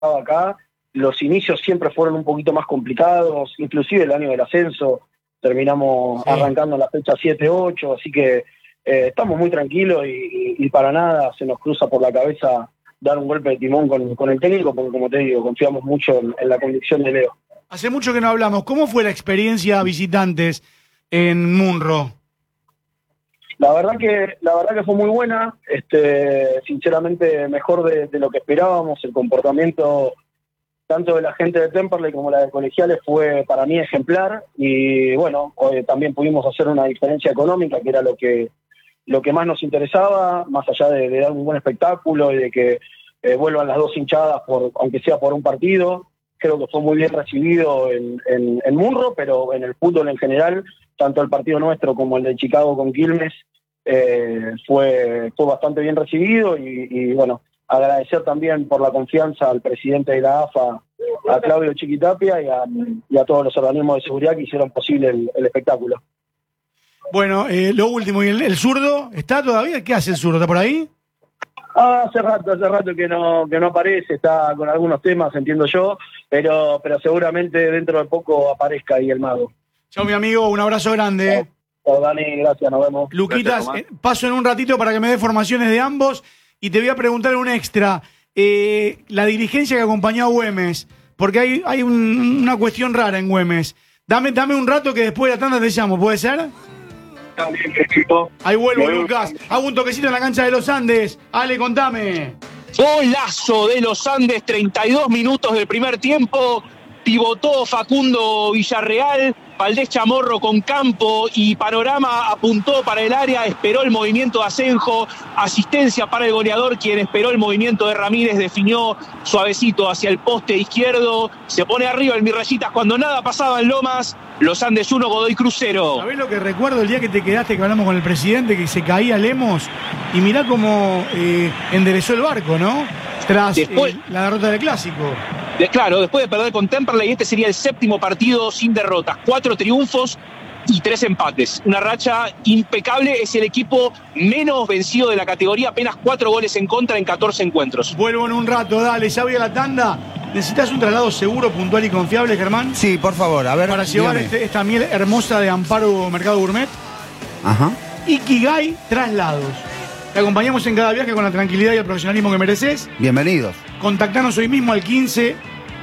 acá, los inicios siempre fueron un poquito más complicados, inclusive el año del ascenso, terminamos arrancando en la fecha 7-8, así que estamos muy tranquilos y para nada se nos cruza por la cabeza dar un golpe de timón con el técnico, porque como te digo, confiamos mucho en la convicción de Leo. Hace mucho que no hablamos. ¿Cómo fue la experiencia visitantes en Munro? La verdad que fue muy buena, sinceramente mejor de lo que esperábamos. El comportamiento tanto de la gente de Temperley como la de Colegiales fue para mí ejemplar, y bueno, también pudimos hacer una diferencia económica, que era lo que más nos interesaba, más allá de dar un buen espectáculo y de que vuelvan las dos hinchadas, aunque sea por un partido. Creo que fue muy bien recibido en Munro, pero en el fútbol en general, tanto el partido nuestro como el de Chicago con Quilmes, fue bastante bien recibido, y bueno, agradecer también por la confianza al presidente de la AFA, a Claudio Chiquitapia, y a todos los organismos de seguridad que hicieron posible el espectáculo. Bueno, lo último, ¿y el zurdo está todavía? ¿Qué hace el zurdo? ¿Está por ahí? Hace rato que no aparece, está con algunos temas, entiendo yo, pero seguramente dentro de poco aparezca ahí el mago. Chao, mi amigo, un abrazo grande. Chao, Dani, gracias, nos vemos. Luquitas, paso en un ratito para que me dé formaciones de ambos, y te voy a preguntar un extra. La dirigencia que acompañó a Güemes, porque hay una cuestión rara en Güemes. Dame un rato que después de la tanda te llamo, ¿puede ser? Ahí vuelvo, Lucas. Hago un toquecito en la cancha de los Andes. Ale, contame. Golazo de los Andes, 32 minutos del primer tiempo. Pivotó Facundo Villarreal, Valdés Chamorro con campo y panorama, apuntó para el área, esperó el movimiento de Asenjo, asistencia para el goleador, quien esperó el movimiento de Ramírez, definió suavecito hacia el poste izquierdo, se pone arriba el Mirrayitas cuando nada pasaba en Lomas. Los Andes 1, Godoy Cruz 0. ¿Sabés lo que recuerdo el día que te quedaste, que hablamos con el presidente, que se caía Lemos? Y mirá cómo enderezó el barco, ¿no? Tras la derrota del Clásico. Claro, después de perder con Temperley, este sería el 7º partido sin derrotas. 4 triunfos y 3 empates. Una racha impecable. Es el equipo menos vencido de la categoría. Apenas 4 goles en contra en 14 encuentros. Vuelvo en un rato, dale, ya voy a la tanda. ¿Necesitas un traslado seguro, puntual y confiable, Germán? Sí, por favor, a ver. Para llevar esta miel hermosa de Amparo Mercado Gourmet. Ajá. Ikigai Traslados. Te acompañamos en cada viaje con la tranquilidad y el profesionalismo que mereces. Bienvenidos. Contactanos hoy mismo al 15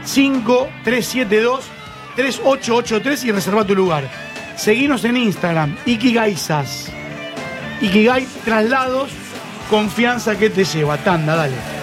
5372 3883 y reserva tu lugar. Seguinos en Instagram, Ikigaisas. Ikigai Traslados, confianza que te lleva. Tanda, dale.